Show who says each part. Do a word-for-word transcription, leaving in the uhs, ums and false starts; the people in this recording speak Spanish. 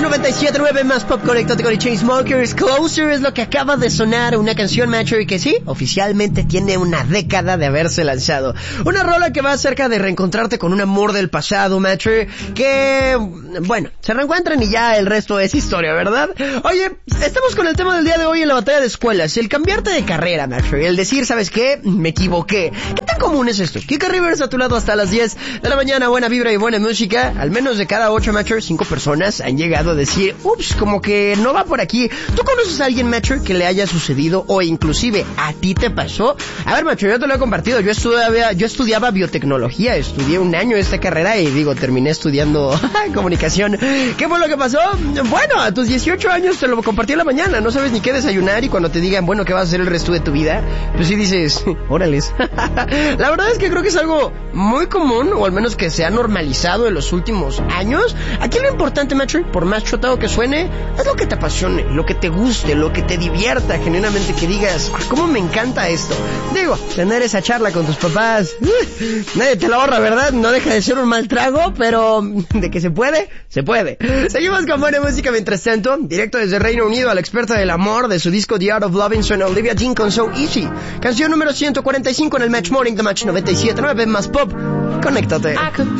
Speaker 1: noventa y siete punto nueve más Pop, conéctate con The Chainsmokers. Closer es lo que acaba de sonar, una canción, macho, y que sí, oficialmente tiene una década de haberse lanzado. Una rola que va acerca de reencontrarte con un amor del pasado, macho, que, bueno, se reencuentran y ya el resto es historia, ¿verdad? Oye, estamos con el tema del día de hoy en la batalla de escuelas, el cambiarte de carrera, macho, y el decir, ¿sabes qué? Me equivoqué. ¿Qué tan común es esto? Kika Rivers a tu lado hasta las diez de la mañana, buena vibra y buena música. Al menos de cada ocho, macho, cinco personas han llegado a decir, ups, como que no va por aquí. ¿Tú conoces a alguien, macho, que le haya sucedido o inclusive a ti te pasó? A ver, macho, yo te lo he compartido. Yo estudiaba, yo estudiaba biotecnología, estudié un año esta carrera y digo, terminé estudiando comunicación. ¿Qué fue lo que pasó? Bueno, a tus dieciocho años te lo compartí en la mañana, no sabes ni qué desayunar y cuando te digan, bueno, ¿qué vas a hacer el resto de tu vida? Pues sí dices, órales. La verdad es que creo que es algo muy común, o al menos que se ha normalizado en los últimos años. Aquí lo importante, macho, por más chotado que suene, es lo que te apasione, lo que te guste, lo que te divierta, genuinamente que digas, ah, cómo me encanta esto. Digo, tener esa charla con tus papás, uh, nadie te la ahorra, ¿verdad? No deja de ser un mal trago, pero de que se puede, se puede. Seguimos con buena música mientras tanto, directo desde Reino Unido a la experta del amor de su disco The Art of Loving suena Olivia Dean con So Easy, canción número ciento cuarenta y cinco en el Match Morning de Match noventa y siete punto nueve más Pop. Conéctate.